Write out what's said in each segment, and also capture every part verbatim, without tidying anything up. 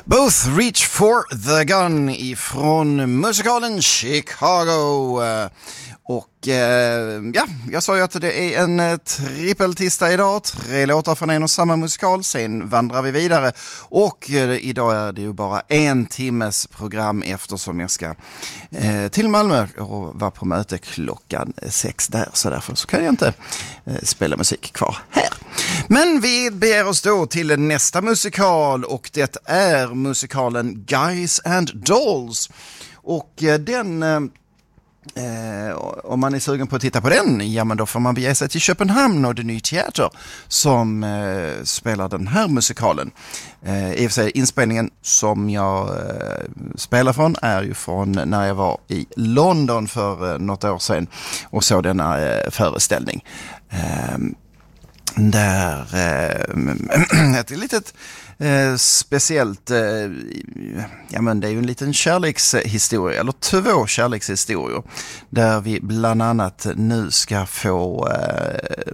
Both Reach for the Gun ifrån musikalen Chicago. Och eh, ja, jag sa ju att det är en eh, trippeltista idag. Tre låtar från en och samma musikal. Sen vandrar vi vidare. Och eh, idag är det ju bara en timmes program eftersom jag ska eh, till Malmö och vara på möte klockan sex där. Så därför så kan jag inte eh, spela musik kvar här. Men vi beger oss då till nästa musikal och det är musikalen Guys and Dolls. Och eh, den... Eh, Eh, om man är sugen på att titta på den, ja men då får man bege sig till Köpenhamn och det nya teater som eh, spelar den här musikalen. Eh, I och för sig inspelningen som jag eh, spelar från är ju från när jag var i London för eh, något år sedan och såg denna eh, föreställning. Eh, där eh, ett litet eh, speciellt eh, ja men det är ju en liten kärlekshistoria eller två kärlekshistorier där vi bland annat nu ska få eh,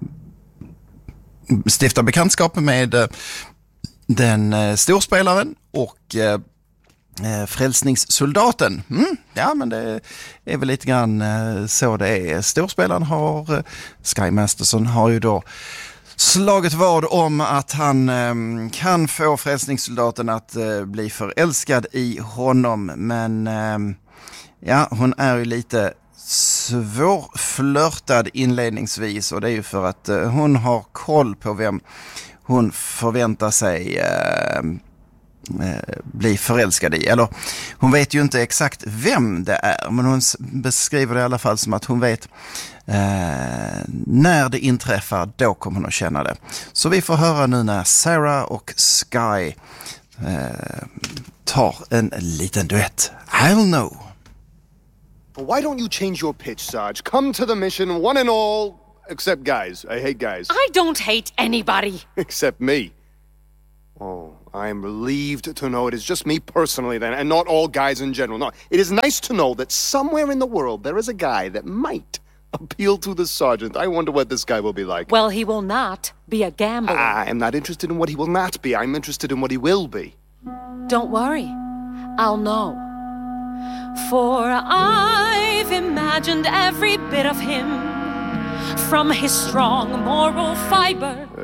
stifta bekantskap med eh, den eh, storspelaren och eh, Eh, frälsningssoldaten. Mm, ja, men det är väl lite grann eh, så det är. Storspelaren har, eh, Sky Masterson har ju då slagit vad om att han eh, kan få frälsningssoldaten att eh, bli förälskad i honom. Men eh, ja, hon är ju lite svårflörtad inledningsvis och det är ju för att eh, hon har koll på vem hon förväntar sig eh, bli förälskad i. Eller hon vet ju inte exakt vem det är, men hon beskriver det i alla fall som att hon vet eh, när det inträffar, då kommer hon att känna det. Så vi får höra nu när Sarah och Sky eh, tar en liten duett. I'll know. Why don't you change your pitch, Sarge? Come to the mission, one and all, except guys. I hate guys. I don't hate anybody. Except me. Oh, I am relieved to know it is just me personally then, and not all guys in general. No, it is nice to know that somewhere in the world there is a guy that might appeal to the sergeant. I wonder what this guy will be like. Well, he will not be a gambler. I am not interested in what he will not be. I'm interested in what he will be. Don't worry. I'll know. For I've imagined every bit of him, from his strong moral fiber